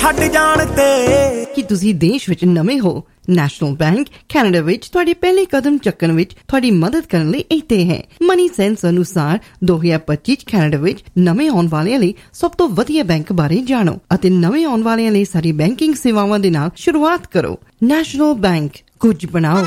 ਛੱਡ ਜਾਣ ਤੇ। ਕਿ ਤੁਸੀਂ ਦੇਸ਼ ਵਿੱਚ ਨਵੇਂ ਹੋ, ਨੈਸ਼ਨਲ ਬੈਂਕ ਕੈਨੇਡਾ ਵਿੱਚ ਤੁਹਾਡੇ ਪਹਿਲੇ ਕਦਮ ਚੱਕਣ ਵਿੱਚ ਤੁਹਾਡੀ ਮਦਦ ਕਰਨ ਲਈ ਇੱਥੇ ਹੈ। ਮਨੀ ਸੈਂਸ ਅਨੁਸਾਰ 2025 ਚ ਕੈਨੇਡਾ ਵਿੱਚ ਨਵੇਂ ਆਉਣ ਵਾਲਿਆਂ ਲਈ ਸਭ ਤੋਂ ਵਧੀਆ ਬੈਂਕ ਬਾਰੇ ਜਾਣੋ ਅਤੇ ਨਵੇਂ ਆਉਣ ਵਾਲਿਆਂ ਲਈ ਸਾਰੀ ਬੈਂਕਿੰਗ ਸੇਵਾਵਾਂ ਦੇ ਨਾਲ ਸ਼ੁਰੂਆਤ ਕਰੋ। ਨੈਸ਼ਨਲ ਬੈਂਕ, ਕੁਝ ਬਣਾਓ।